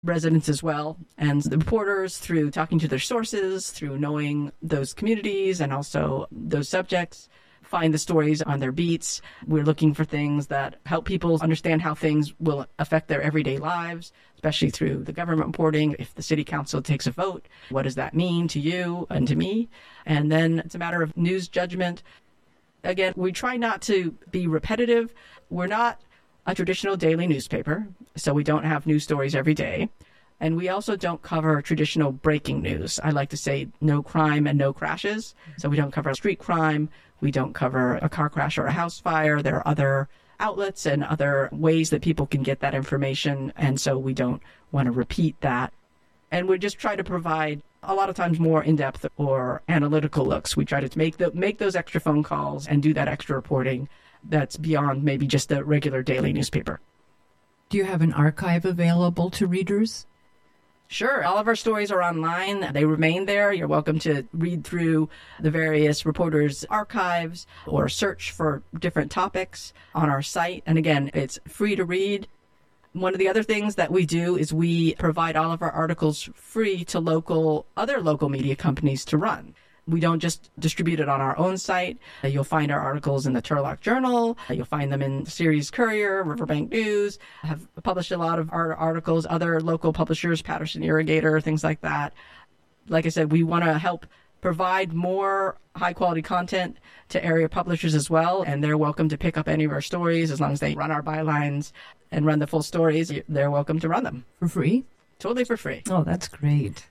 residents as well. And the reporters, through talking to their sources, through knowing those communities and also those subjects, find the stories on their beats. We're looking for things that help people understand how things will affect their everyday lives, especially through the government reporting. If the city council takes a vote, what does that mean to you and to me? And then it's a matter of news judgment. Again, we try not to be repetitive. We're not a traditional daily newspaper, so we don't have news stories every day. And we also don't cover traditional breaking news. I like to say no crime and no crashes. So we don't cover street crime. We don't cover a car crash or a house fire. There are other outlets and other ways that people can get that information. And so we don't want to repeat that. And we just try to provide a lot of times more in-depth or analytical looks. We try to make those extra phone calls and do that extra reporting that's beyond maybe just a regular daily newspaper. Do you have an archive available to readers? Sure. All of our stories are online. They remain there. You're welcome to read through the various reporters' archives or search for different topics on our site. And again, it's free to read. One of the other things that we do is we provide all of our articles free to other local media companies to run. We don't just distribute it on our own site. You'll find our articles in the Turlock Journal. You'll find them in Ceres Courier, Riverbank News. Have published a lot of our articles, other local publishers, Patterson Irrigator, things like that. Like I said, we want to help provide more high-quality content to area publishers as well, and they're welcome to pick up any of our stories as long as they run our bylines and run the full stories. They're welcome to run them. For free? Totally for free. Oh, that's great.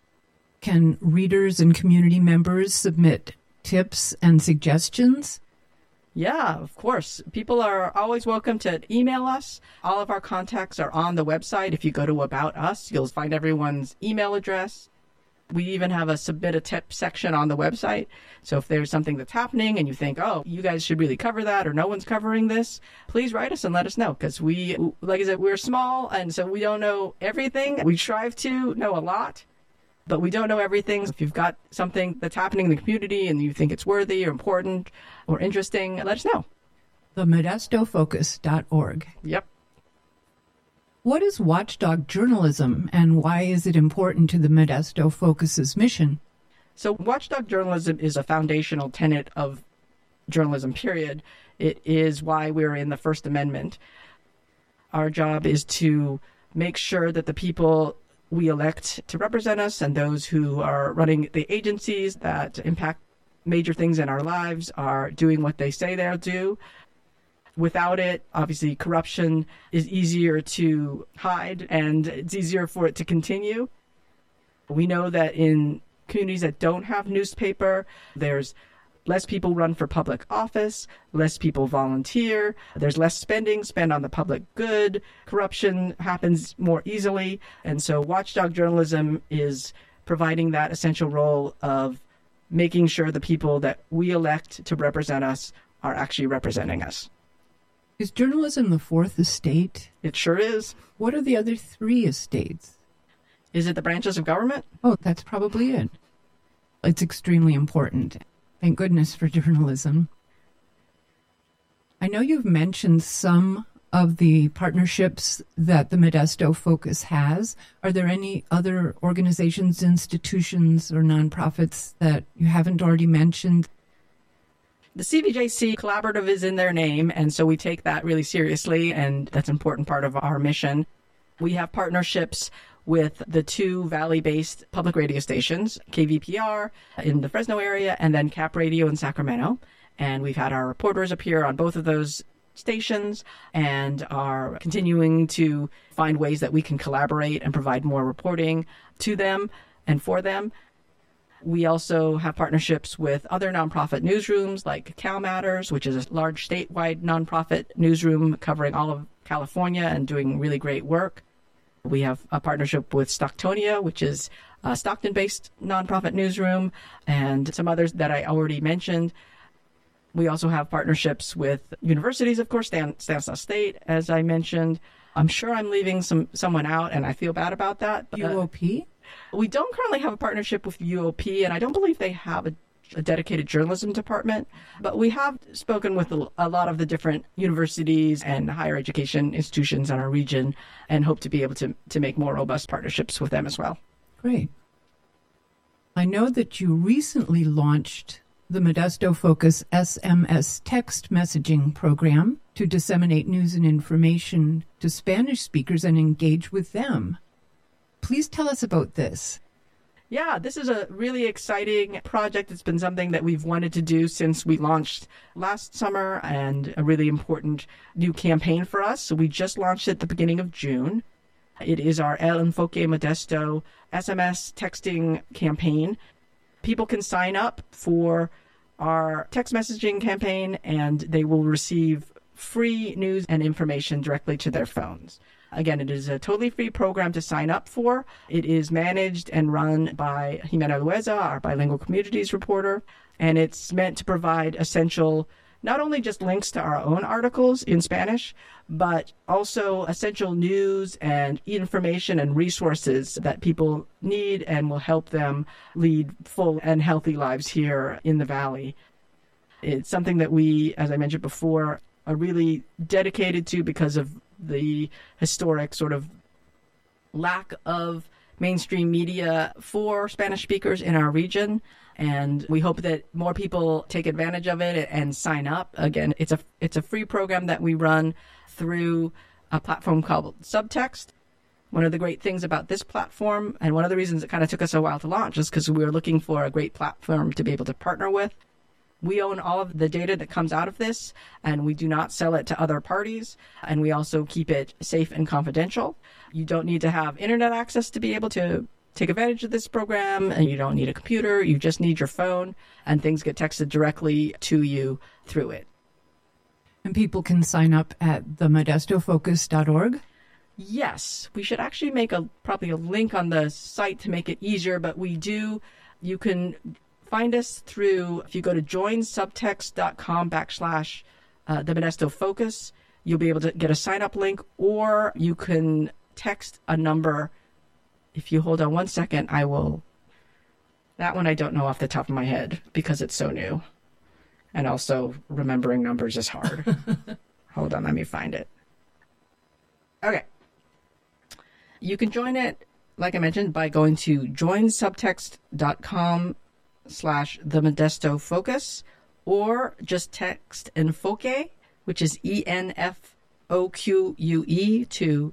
Can readers and community members submit tips and suggestions? Yeah, of course. People are always welcome to email us. All of our contacts are on the website. If you go to About Us, you'll find everyone's email address. We even have a submit a tip section on the website. So if there's something that's happening and you think, oh, you guys should really cover that or no one's covering this, please write us and let us know. Because we, like I said, we're small and so we don't know everything. We strive to know a lot, but we don't know everything. If you've got something that's happening in the community and you think it's worthy or important or interesting, let us know. TheModestofocus.org. Yep. What is watchdog journalism and why is it important to the Modesto Focus's mission? So watchdog journalism is a foundational tenet of journalism, period. It is why we're in the First Amendment. Our job is to make sure that the people we elect to represent us and those who are running the agencies that impact major things in our lives are doing what they say they'll do. Without it, obviously, corruption is easier to hide and it's easier for it to continue. We know that in communities that don't have newspaper, there's less people run for public office, less people volunteer, there's less spent on the public good, corruption happens more easily. And so watchdog journalism is providing that essential role of making sure the people that we elect to represent us are actually representing us. Is journalism the fourth estate? It sure is. What are the other three estates? Is it the branches of government? Oh, that's probably it. It's extremely important. Thank goodness for journalism. I know you've mentioned some of the partnerships that the Modesto Focus has. Are there any other organizations, institutions, or nonprofits that you haven't already mentioned? The CVJC Collaborative is in their name, and so we take that really seriously, and that's an important part of our mission. We have partnerships with the two Valley-based public radio stations, KVPR in the Fresno area, and then Cap Radio in Sacramento. And we've had our reporters appear on both of those stations and are continuing to find ways that we can collaborate and provide more reporting to them and for them. We also have partnerships with other nonprofit newsrooms like Cal Matters, which is a large statewide nonprofit newsroom covering all of California and doing really great work. We have a partnership with Stocktonia, which is a Stockton-based nonprofit newsroom, and some others that I already mentioned. We also have partnerships with universities, of course, Stanislaus State, as I mentioned. I'm sure I'm leaving someone out, and I feel bad about that. UOP? We don't currently have a partnership with UOP, and I don't believe they have a a dedicated journalism department, but we have spoken with a lot of the different universities and higher education institutions in our region and hope to be able to make more robust partnerships with them as well. Great. I know that you recently launched the Modesto Focus SMS text messaging program to disseminate news and information to Spanish speakers and engage with them. Please tell us about this. Yeah, this is a really exciting project. It's been something that we've wanted to do since we launched last summer and a really important new campaign for us. So we just launched it at the beginning of June. It is our El Enfoque Modesto SMS texting campaign. People can sign up for our text messaging campaign and they will receive free news and information directly to their phones. Again, it is a totally free program to sign up for. It is managed and run by Jimena Lueza, our bilingual communities reporter, and it's meant to provide essential, not only just links to our own articles in Spanish, but also essential news and information and resources that people need and will help them lead full and healthy lives here in the Valley. It's something that we, as I mentioned before, are really dedicated to because of the historic sort of lack of mainstream media for Spanish speakers in our region. And we hope that more people take advantage of it and sign up. Again, it's a free program that we run through a platform called Subtext. One of the great things about this platform, and one of the reasons it kind of took us a while to launch, is because we were looking for a great platform to be able to partner with. We own all of the data that comes out of this, and we do not sell it to other parties, and we also keep it safe and confidential. You don't need to have internet access to be able to take advantage of this program, and you don't need a computer. You just need your phone, and things get texted directly to you through it. And people can sign up at themodestofocus.org? Yes. We should actually make probably a link on the site to make it easier, but we do. You can find us through, if you go to joinsubtext.com/the Modesto Focus, you'll be able to get a sign-up link, or you can text a number. If you hold on one second, that one I don't know off the top of my head because it's so new. And also remembering numbers is hard. Hold on, let me find it. Okay. You can join it, like I mentioned, by going to joinsubtext.com/the Modesto Focus, or just text Enfoque, which is ENFOQUE, to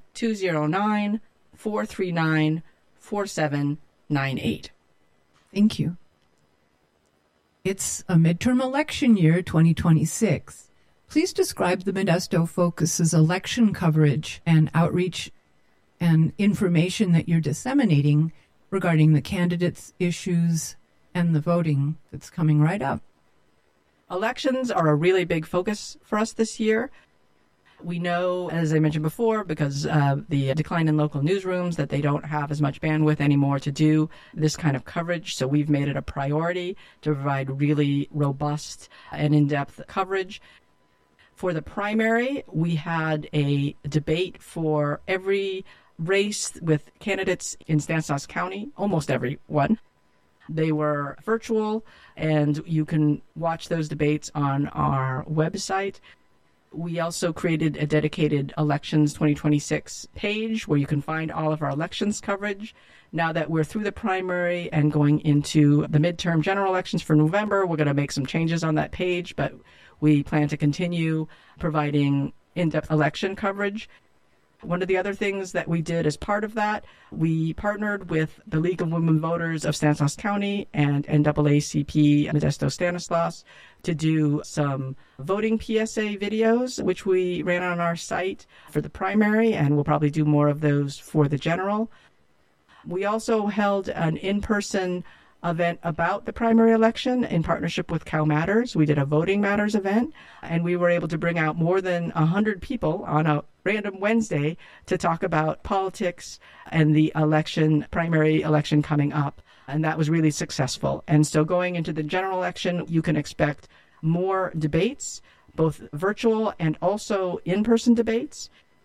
209-439-4798. Thank you. It's a midterm election year, 2026. Please describe the Modesto Focus's election coverage and outreach and information that you're disseminating regarding the candidates' issues and the voting that's coming right up. Elections are a really big focus for us this year. We know, as I mentioned before, because the decline in local newsrooms, that they don't have as much bandwidth anymore to do this kind of coverage. So we've made it a priority to provide really robust and in-depth coverage. For the primary, we had a debate for every race with candidates in Stanislaus County, almost every one. They were virtual, and you can watch those debates on our website. We also created a dedicated Elections 2026 page where you can find all of our elections coverage. Now that we're through the primary and going into the midterm general elections for November, we're going to make some changes on that page, but we plan to continue providing in-depth election coverage. One of the other things that we did as part of that, we partnered with the League of Women Voters of Stanislaus County and NAACP Modesto Stanislaus to do some voting PSA videos, which we ran on our site for the primary, and we'll probably do more of those for the general. We also held an in-person event about the primary election in partnership with Cal Matters. We did a Voting Matters event, and we were able to bring out more than 100 people on a random Wednesday to talk about politics and the primary election coming up. And that was really successful. And so going into the general election, you can expect more debates, both virtual and also in-person debates.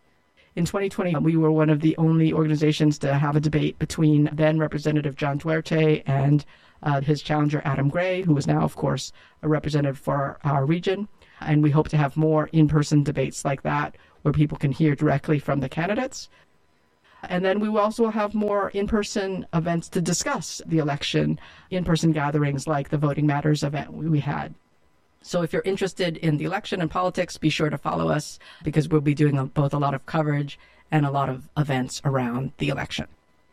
In 2020, we were one of the only organizations to have a debate between then Representative John Duarte and his challenger, Adam Gray, who is now, of course, a representative for our region. And we hope to have more in-person debates like that where people can hear directly from the candidates. And then we will also have more in-person events to discuss the election, in-person gatherings like the Voting Matters event we had. So if you're interested in the election and politics, be sure to follow us because we'll be doing both a lot of coverage and a lot of events around the election.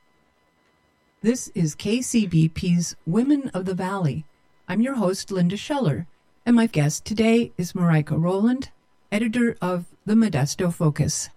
This is KCBP's Women of the Valley. I'm your host, Linda Scheller, and my guest today is Marika Rowland, editor of the Modesto Focus.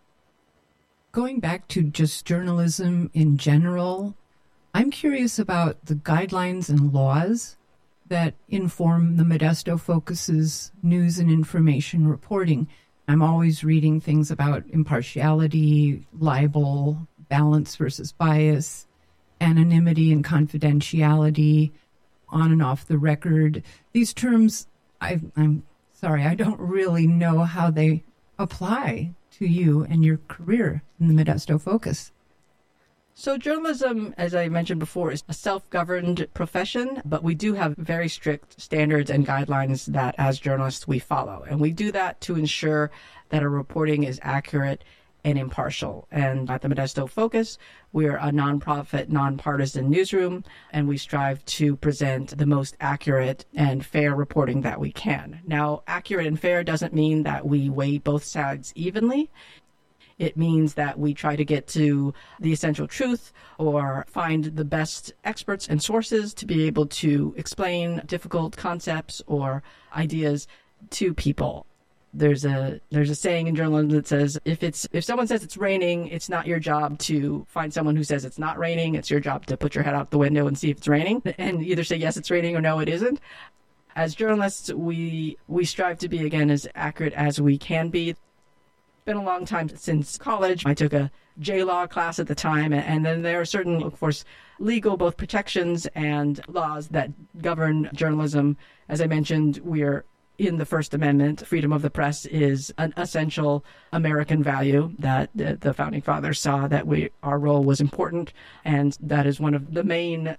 Going back to just journalism in general, I'm curious about the guidelines and laws that inform the Modesto Focus's news and information reporting. I'm always reading things about impartiality, libel, balance versus bias, anonymity and confidentiality, on and off the record. These terms, I'm sorry, I don't really know how they apply to you and your career in the Modesto Focus. So journalism, as I mentioned before, is a self-governed profession, but we do have very strict standards and guidelines that as journalists we follow. And we do that to ensure that our reporting is accurate and impartial. And at the Modesto Focus, we're a nonprofit, nonpartisan newsroom, and we strive to present the most accurate and fair reporting that we can. Now, accurate and fair doesn't mean that we weigh both sides evenly. It means that we try to get to the essential truth or find the best experts and sources to be able to explain difficult concepts or ideas to people. There's a saying in journalism that says if someone says it's raining, it's not your job to find someone who says it's not raining. It's your job to put your head out the window and see if it's raining and either say yes, it's raining or no, it isn't. As journalists, we strive to be, again, as accurate as we can be. Been a long time since college. I took a J-Law class at the time, and then there are certain, of course, legal both protections and laws that govern journalism. As I mentioned, we're in the First Amendment. Freedom of the press is an essential American value that the Founding Fathers saw that our role was important, and that is one of the main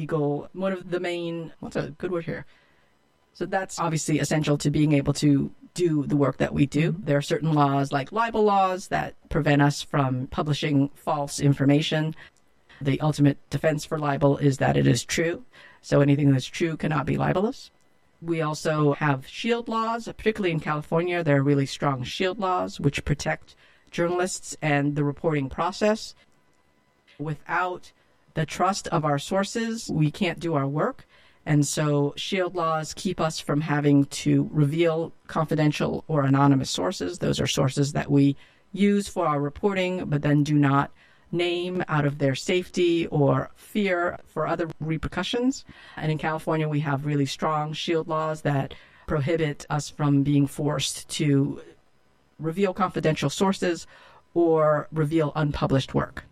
what's a good word here? So that's obviously essential to being able to do the work that we do. There are certain laws like libel laws that prevent us from publishing false information. The ultimate defense for libel is that it is true. So anything that's true cannot be libelous. We also have shield laws, particularly in California. There are really strong shield laws which protect journalists and the reporting process. Without the trust of our sources, we can't do our work. And so shield laws keep us from having to reveal confidential or anonymous sources. Those are sources that we use for our reporting, but then do not name out of their safety or fear for other repercussions. And in California, we have really strong shield laws that prohibit us from being forced to reveal confidential sources or reveal unpublished work.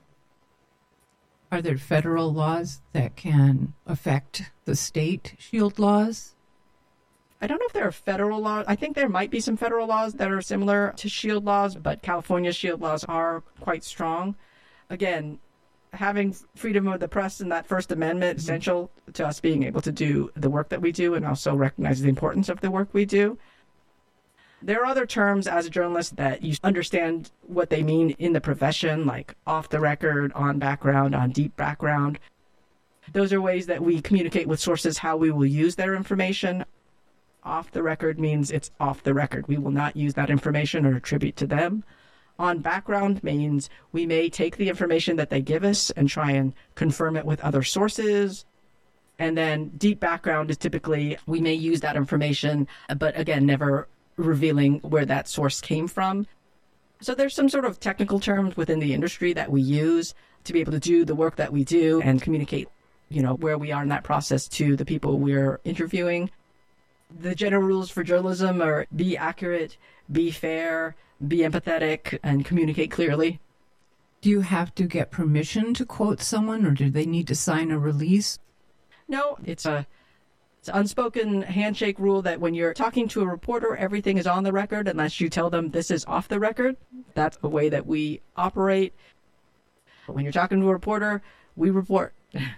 Are there federal laws that can affect the state shield laws? I don't know if there are federal laws. I think there might be some federal laws that are similar to shield laws, but California's shield laws are quite strong. Again, having freedom of the press and that First Amendment is essential to us being able to do the work that we do and also recognize the importance of the work we do. There are other terms as a journalist that you understand what they mean in the profession, like off the record, on background, on deep background. Those are ways that we communicate with sources how we will use their information. Off the record means it's off the record. We will not use that information or attribute to them. On background means we may take the information that they give us and try and confirm it with other sources. And then deep background is typically we may use that information, but again, never revealing where that source came from. So there's some sort of technical terms within the industry that we use to be able to do the work that we do and communicate, where we are in that process to the people we're interviewing. The general rules for journalism are be accurate, be fair, be empathetic, and communicate clearly. Do you have to get permission to quote someone, or do they need to sign a release? No, it's a It's an unspoken handshake rule that when you're talking to a reporter, everything is on the record unless you tell them this is off the record. That's the way that we operate. When you're talking to a reporter, we report.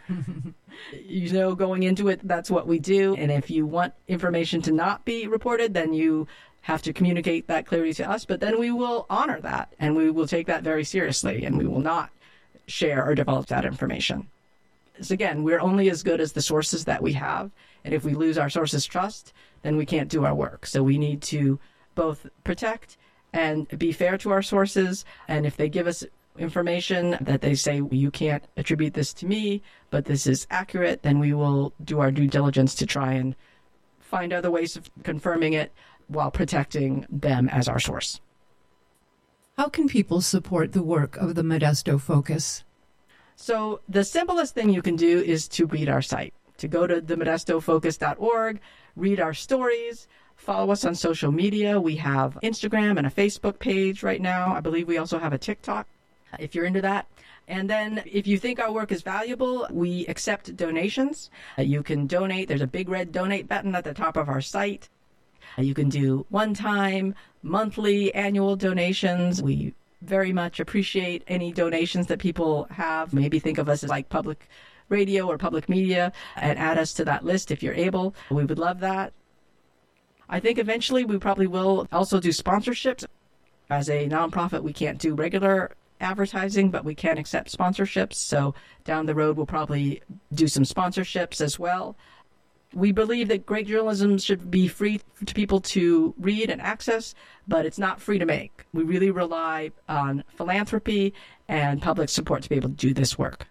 Going into it, that's what we do. And if you want information to not be reported, then you have to communicate that clearly to us. But then we will honor that, and we will take that very seriously, and we will not share or develop that information. So again, we're only as good as the sources that we have. And if we lose our sources' trust, then we can't do our work. So we need to both protect and be fair to our sources. And if they give us information that they say, you can't attribute this to me, but this is accurate, then we will do our due diligence to try and find other ways of confirming it while protecting them as our source. How can people support the work of the Modesto Focus? So the simplest thing you can do is to read our site, to go to themodestofocus.org, read our stories, follow us on social media. We have Instagram and a Facebook page right now. I believe we also have a TikTok, if you're into that. And then if you think our work is valuable, we accept donations. You can donate. There's a big red donate button at the top of our site. You can do one-time, monthly, annual donations. We very much appreciate any donations that people have. Maybe think of us as like public radio or public media and add us to that list if you're able. We would love that. I think eventually we probably will also do sponsorships. As a nonprofit, we can't do regular advertising, but we can accept sponsorships. So down the road, we'll probably do some sponsorships as well. We believe that great journalism should be free to people to read and access, but it's not free to make. We really rely on philanthropy and public support to be able to do this work.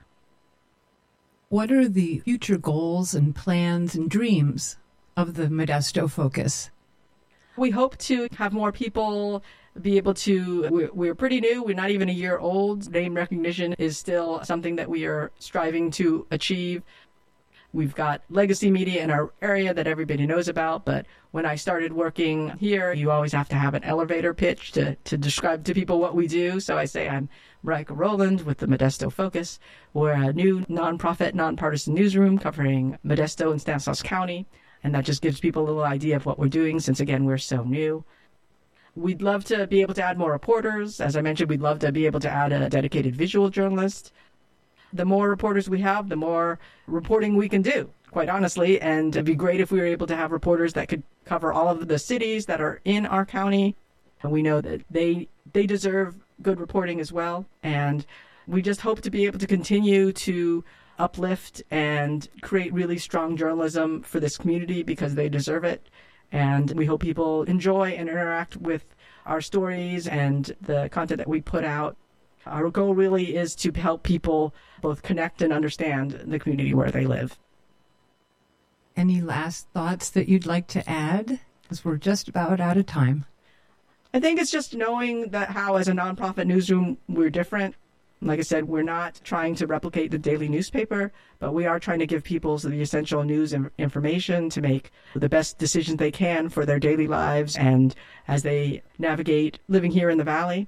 What are the future goals and plans and dreams of the Modesto Focus? We hope to have more people be able to, we're pretty new, we're not even a year old. Name recognition is still something that we are striving to achieve. We've got legacy media in our area that everybody knows about, but when I started working here, you always have to have an elevator pitch to describe to people what we do. So I say I'm Marika Rowland with the Modesto Focus. We're a new nonprofit, nonpartisan newsroom covering Modesto and Stanislaus County, and that just gives people a little idea of what we're doing since, again, we're so new. We'd love to be able to add more reporters. As I mentioned, we'd love to be able to add a dedicated visual journalist. The more reporters we have, the more reporting we can do, quite honestly. And it'd be great if we were able to have reporters that could cover all of the cities that are in our county. And we know that they deserve good reporting as well. And we just hope to be able to continue to uplift and create really strong journalism for this community because they deserve it. And we hope people enjoy and interact with our stories and the content that we put out. Our goal really is to help people both connect and understand the community where they live. Any last thoughts that you'd like to add? Because we're just about out of time. I think it's just knowing that how, as a nonprofit newsroom, we're different. Like I said, we're not trying to replicate the daily newspaper, but we are trying to give people the essential news and information to make the best decisions they can for their daily lives and as they navigate living here in the Valley.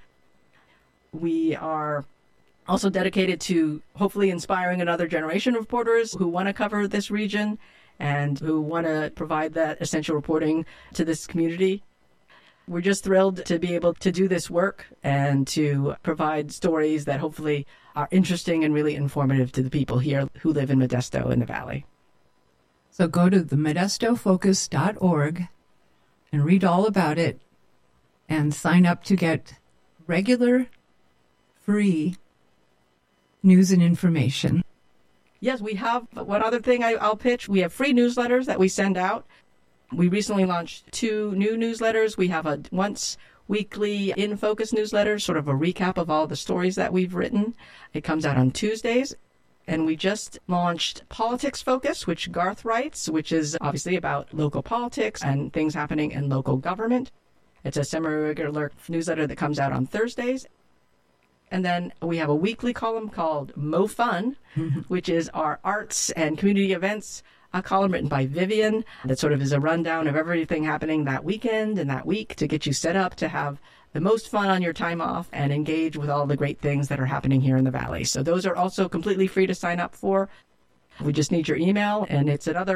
We are also dedicated to hopefully inspiring another generation of reporters who want to cover this region and who want to provide that essential reporting to this community. We're just thrilled to be able to do this work and to provide stories that hopefully are interesting and really informative to the people here who live in Modesto in the Valley. So go to themodestofocus.org and read all about it and sign up to get regular, free news and information. Yes, we have one other thing I'll pitch. We have free newsletters that we send out. We recently launched 2 new newsletters. We have a once weekly In Focus newsletter, sort of a recap of all the stories that we've written. It comes out on Tuesdays. And we just launched Politics Focus, which Garth writes, which is obviously about local politics and things happening in local government. It's a semi-regular newsletter that comes out on Thursdays. And then we have a weekly column called Mo Fun, which is our arts and community events, a column written by Vivian that sort of is a rundown of everything happening that weekend and that week to get you set up to have the most fun on your time off and engage with all the great things that are happening here in the Valley. So those are also completely free to sign up for. We just need your email, and it's another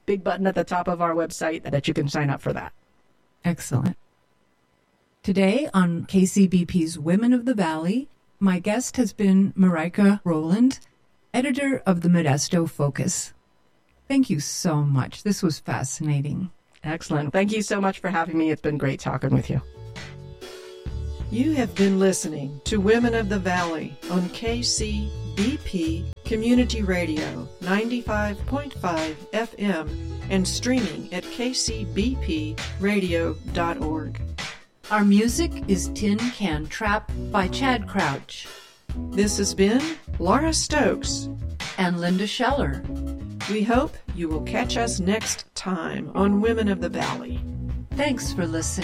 big button at the top of our website that you can sign up for that. Excellent. Today on KCBP's Women of the Valley, my guest has been Marika Rowland, editor of the Modesto Focus. Thank you so much. This was fascinating. Excellent. Thank you so much for having me. It's been great talking with you. You have been listening to Women of the Valley on KCBP Community Radio 95.5 FM and streaming at kcbpradio.org. Our music is Tin Can Trap by Chad Crouch. This has been Laura Stokes And Linda Scheller. We hope you will catch us next time on Women of the Valley. Thanks for listening.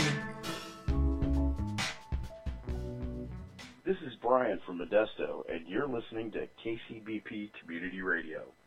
This is Brian from Modesto, and you're listening to KCBP Community Radio.